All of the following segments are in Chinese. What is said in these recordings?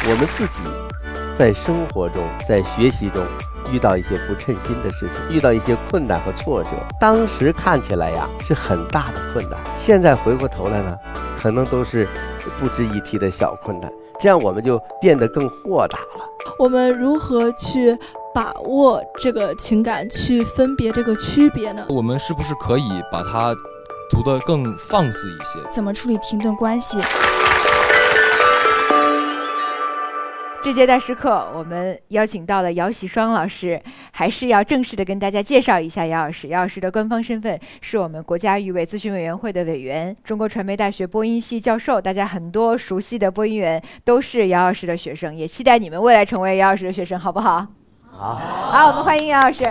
我们自己在生活中，在学习中遇到一些不称心的事情，遇到一些困难和挫折，当时看起来呀是很大的困难，现在回过头来呢，可能都是不值一提的小困难，这样我们就变得更豁达了。 我们如何去把握这个情感，去分别这个区别呢？ 我们是不是可以把它读得更放肆一些？ 怎么处理停顿关系？ 这节大师课我们邀请到了姚喜双老师，还是要正式的跟大家介绍一下姚老师。姚老师的官方身份是我们国家语委咨询委员会的委员，中国传媒大学播音系教授，大家很多熟悉的播音员都是姚老师的学生，也期待你们未来成为姚老师的学生，好不好？好，我们欢迎姚老师。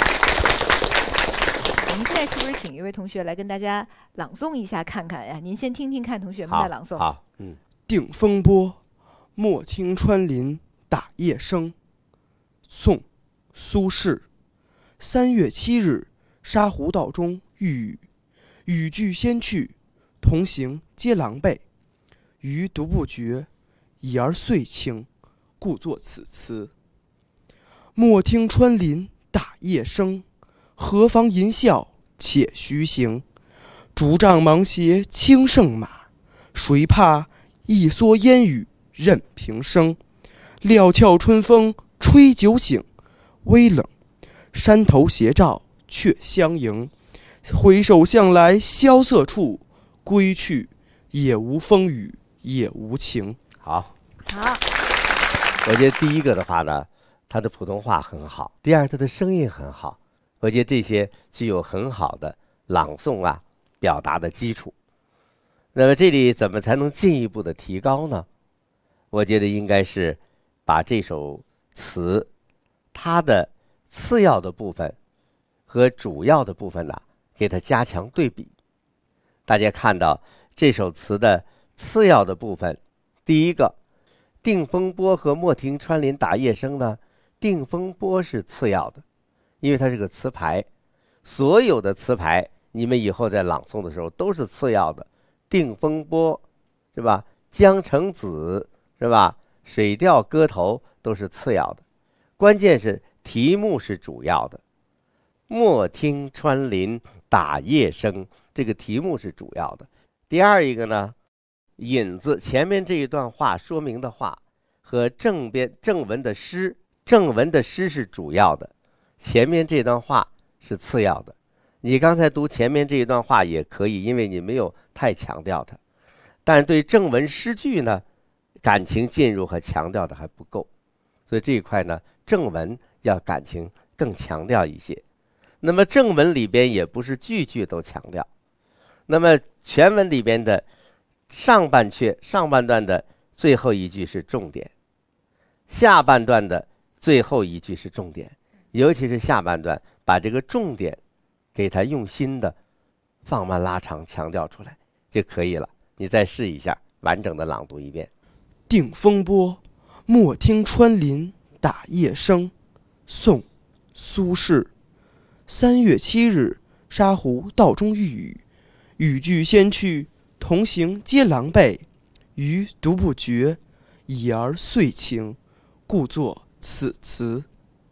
我们现在是不是请一位同学来跟大家朗诵一下看看呀？您先听听看同学们的朗诵。 好， 定风波，莫听穿林打叶声。宋·苏轼。3月7日，沙湖道中遇雨，雨具先去，同行皆狼狈。余独不觉，已而岁清，故作此词。莫听穿林打叶声，何妨吟啸且徐行。竹杖芒鞋轻胜马，谁怕一蓑烟雨任平生。料峭春风吹酒醒，微冷，山头斜照却相迎。回首向来萧瑟处，归去，也无风雨也无晴。 好，我觉得第一个的话呢，他的普通话很好，第二他的声音很好，我觉得这些具有很好的朗诵表达的基础。那么这里怎么才能进一步的提高呢？我觉得应该是把这首词它的次要的部分和主要的部分给它加强对比。大家看到这首词的次要的部分，第一个定风波和莫听穿林打叶声呢，定风波是次要的，因为它是个词牌，所有的词牌你们以后在朗诵的时候都是次要的。定风波是吧？江城子是吧？水调歌头都是次要的，关键是题目是主要的。莫听穿林打叶声，这个题目是主要的。第二一个呢，引子前面这一段话说明的话和正文的诗是主要的，前面这段话是次要的。你刚才读前面这一段话也可以，因为你没有太强调它，但是对正文诗句呢，感情进入和强调的还不够，所以这一块呢，正文要感情更强调一些。那么正文里边也不是句句都强调，那么全文里边的上半段的最后一句是重点，下半段的最后一句是重点，尤其是下半段把这个重点给它用心的放慢拉长强调出来就可以了。你再试一下完整的朗读一遍。 定风波，莫听穿林打叶声。宋·苏轼。3月7日，沙湖道中遇雨，雨具先去，同行皆狼狈。余独不觉，已而岁清，故作此词。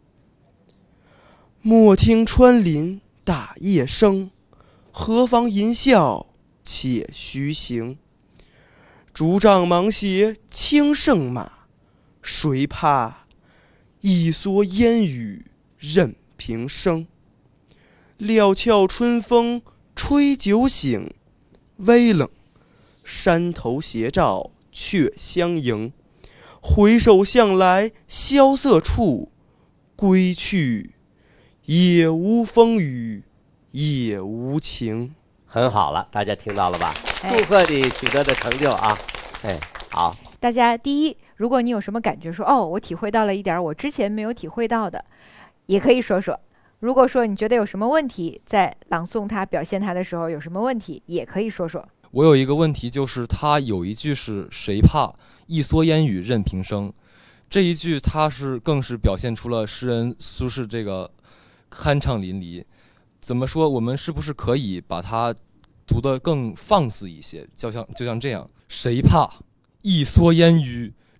莫听穿林打叶声，何妨吟啸且徐行。竹杖芒鞋轻胜马，谁怕一蓑烟雨任平生。料峭春风吹酒醒，微冷，山头斜照却相迎。回首向来萧瑟处，归去，也无风雨也无晴。 很好了，大家听到了吧？祝贺你取得的成就啊！好。 大家第一，如果你有什么感觉说我体会到了一点我之前没有体会到的，也可以说说。如果说你觉得有什么问题，在朗诵它表现它的时候有什么问题，也可以说说。 我有一个问题，就是他有一句是谁怕一蓑烟雨任平生，这一句它更是表现出了诗人苏轼这个酣畅淋漓。怎么说，我们是不是可以把它读得更放肆一些，就像这样，谁怕一蓑烟雨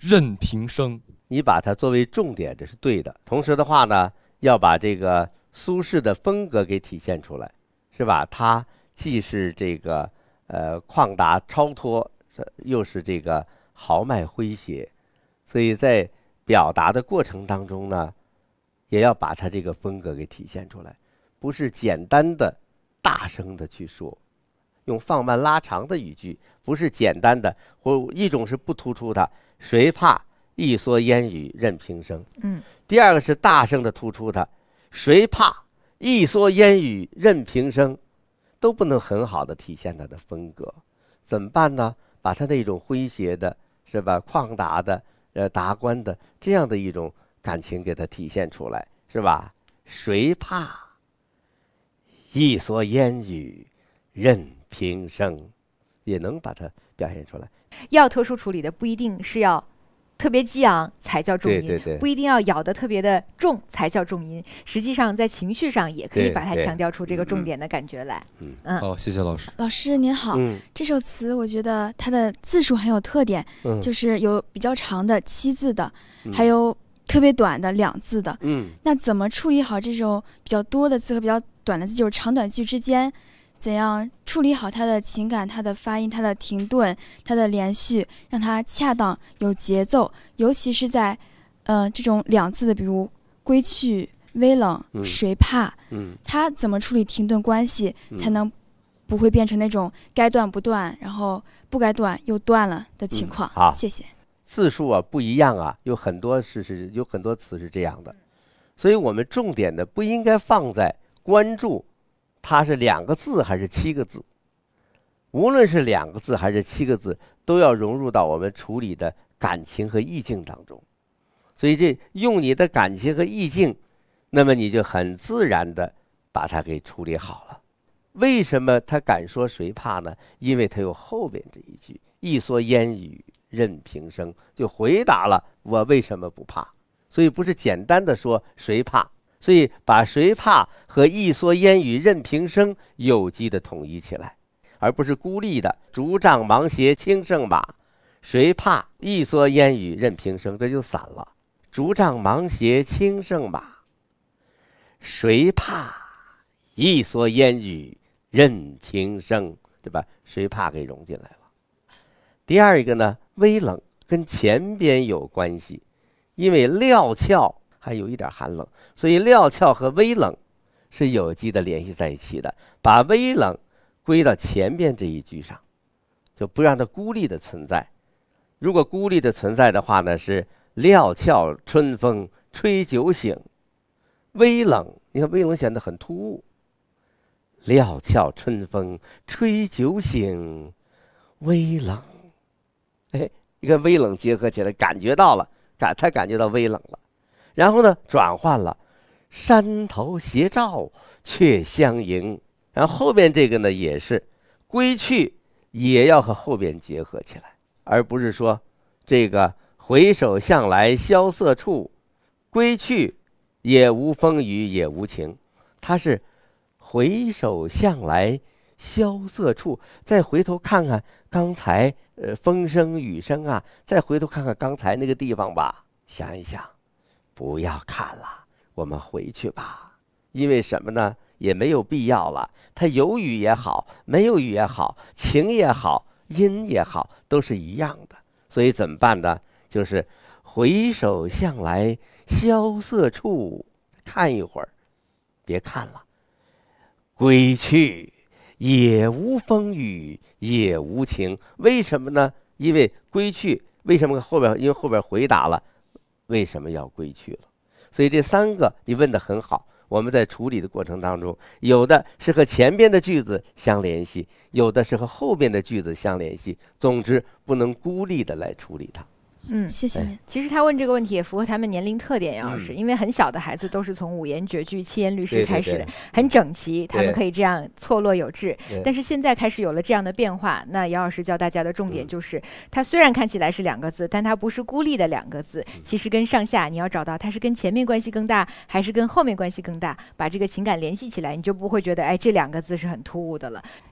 任平生。 你把它作为重点，这是对的。同时的话呢，要把这个苏轼的风格给体现出来，是吧？他既是这个旷达超脱，又是这个豪迈诙谐，所以在表达的过程当中呢，也要把他这个风格给体现出来，不是简单的大声的去说，用放慢拉长的语句，不是简单的，或一种是不突出的，谁怕一蓑烟雨任平生。第二个是大声的突出它，谁怕一蓑烟雨任平生，都不能很好的体现它的风格。怎么办呢？把它那种诙谐的，是吧？旷达的，达观的这样的一种感情给它体现出来，是吧？谁怕一蓑烟雨任平生，也能把它表现出来。 要特殊处理的不一定是要特别激昂才叫重音， 对， 不一定要咬得特别的重才叫重音。实际上在情绪上也可以把它强调出这个重点的感觉来。 好，谢谢老师。 老师您好，这首词我觉得它的字数很有特点，就是有比较长的7字的，还有特别短的2字的。那怎么处理好这种比较多的字和比较短的字，就是长短句之间，怎样处理好它的情感、它的发音、它的停顿、它的连续，让它恰当有节奏，尤其是在这种2字的，比如归去、微冷、谁怕，它怎么处理停顿关系，才能不会变成那种该断不断，然后不该断又断了的情况。 好， 谢谢。 字数啊不一样啊，有很多词是这样的，所以我们重点的不应该放在关注它是2个字还是7个字，无论是2个字还是7个字，都要融入到我们处理的感情和意境当中。所以这用你的感情和意境，那么你就很自然的把它给处理好了。为什么他敢说谁怕呢？因为他有后边这一句一蓑烟雨任平生，就回答了我为什么不怕。所以不是简单的说谁怕，所以把谁怕和一蓑烟雨任平生有机的统一起来，而不是孤立的竹杖芒鞋轻胜马，谁怕一蓑烟雨任平生，这就散了。竹杖芒鞋轻胜马，谁怕一蓑烟雨任平生，对吧？谁怕给融进来了。第二一个呢，微冷跟前边有关系，因为料峭还有一点寒冷，所以料峭和微冷是有机的联系在一起的，把微冷归到前边这一句上，就不让它孤立的存在。如果孤立的存在的话呢，是料峭春风吹酒醒，微冷，你看微冷显得很突兀。料峭春风吹酒醒，微冷，你看微冷结合起来，感觉到了，他感觉到微冷了。然后呢，转换了，山头斜照却相迎。然后后边这个呢，也是归去，也要和后边结合起来，而不是说这个回首向来萧瑟处，归去也无风雨也无晴。它是回首向来萧瑟处，再回头看看刚才风声雨声啊，再回头看看刚才那个地方吧，想一想，不要看了，我们回去吧。因为什么呢？也没有必要了，它有雨也好，没有雨也好，晴也好，阴也好，都是一样的。所以怎么办呢？就是回首向来萧瑟处，看一会儿，别看了。归去也无风雨也无晴，为什么呢？因为归去，为什么后边？因为后边回答了为什么要归去了。所以这3个你问得很好，我们在处理的过程当中，有的是和前边的句子相联系，有的是和后边的句子相联系，总之不能孤立的来处理它。 谢谢您。 其实他问这个问题也符合他们年龄特点，杨老师，因为很小的孩子都是从5言绝句、7言律诗开始的，很整齐，他们可以这样错落有致。但是现在开始有了这样的变化，那杨老师教大家的重点就是，它虽然看起来是2个字，但它不是孤立的2个字，其实跟上下你要找到它是跟前面关系更大，还是跟后面关系更大，把这个情感联系起来，你就不会觉得这2个字是很突兀的了。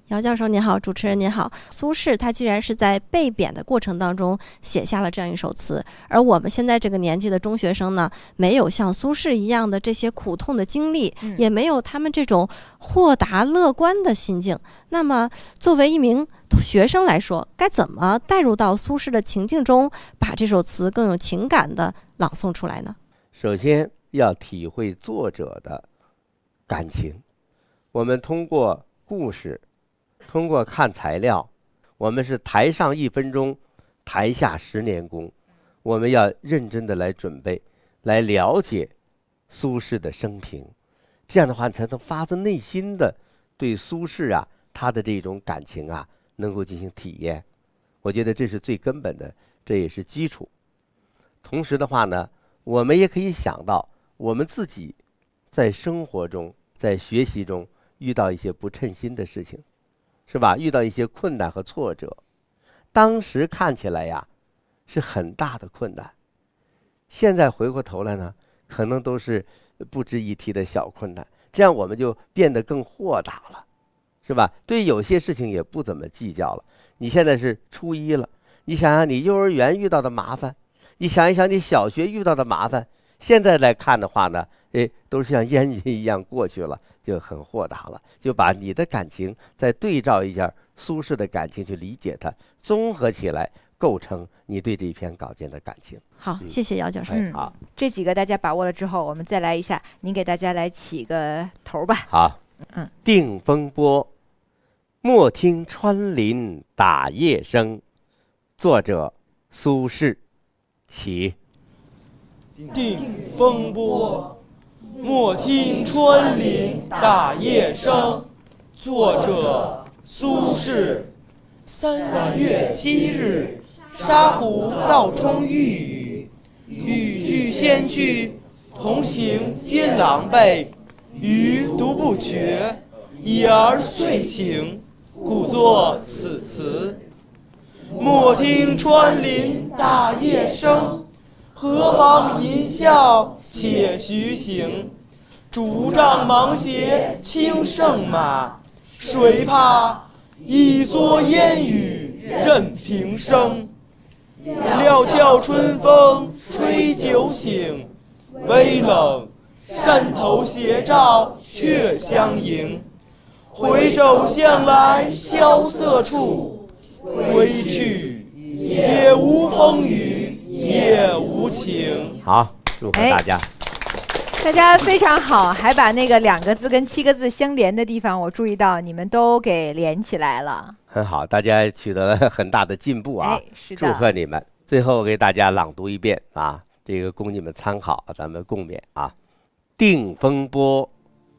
姚教授您好，主持人您好。苏轼他既然是在被贬的过程当中写下了这样一首词，而我们现在这个年纪的中学生呢，没有像苏轼一样的这些苦痛的经历，也没有他们这种豁达乐观的心境。那么作为一名学生来说，该怎么带入到苏轼的情境中，把这首词更有情感的朗诵出来呢？ 首先要体会作者的感情，我们通过故事，通过看材料，我们是台上1分钟，台下10年功。我们要认真的来准备，来了解苏轼的生平，这样的话才能发自内心的对苏轼啊他的这种感情啊能够进行体验。我觉得这是最根本的，这也是基础。同时的话呢，我们也可以想到我们自己在生活中，在学习中遇到一些不称心的事情，是吧？遇到一些困难和挫折，当时看起来呀是很大的困难，现在回过头来呢，可能都是不值一提的小困难，这样我们就变得更豁达了，是吧？对有些事情也不怎么计较了。你现在是初一了，你想想你幼儿园遇到的麻烦，你想一想你小学遇到的麻烦，现在来看的话呢，都是像烟云一样过去了，就很豁达了，就把你的感情再对照一下苏轼的感情去理解它，综合起来构成你对这篇稿件的感情。 好，谢谢姚教授。 好， 这几个大家把握了之后，我们再来一下，您给大家来起个头吧。 好，定风波，莫听穿林打叶声。作者苏轼。起。 定风波，莫听穿林打叶声。作者苏轼。3月7日，沙湖道中遇雨，雨具先去，同行皆狼狈。余独不觉，已而遂晴，故作此词。莫听穿林打叶声，何妨吟啸且徐行。竹杖芒鞋轻胜马，谁怕一蓑烟雨任平生。料峭春风吹酒醒，微冷山头斜照却相迎。回首向来萧瑟处，归去也无风雨也无晴。 好，祝贺大家。 大家非常好，还把那个2个字跟7个字相连的地方，我注意到你们都给连起来了。 很好，大家取得了很大的进步啊！ 是的， 祝贺你们。最后给大家朗读一遍啊，这个供你们参考，咱们共勉啊。定风波，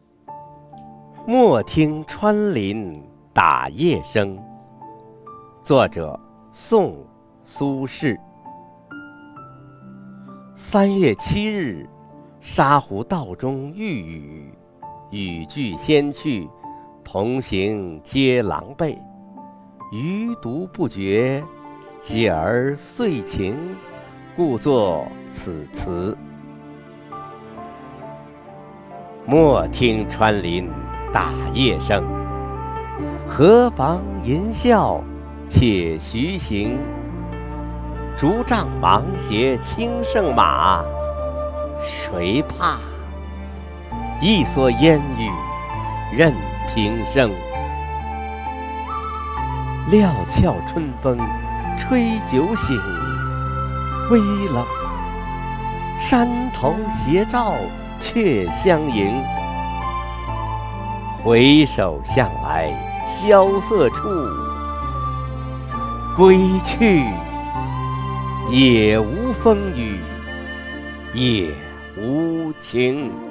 莫听穿林打叶声。作者宋苏轼。3月7日，沙湖道中遇雨，雨具先去，同行皆狼狈。余独不觉，继而遂晴，故作此词。莫听穿林打叶声，何妨吟啸且徐行。竹杖芒鞋轻胜马，谁怕一蓑烟雨任平生。料峭春风吹酒醒，微冷山头斜照却相迎。回首向来萧瑟处，归去也无风雨也无晴。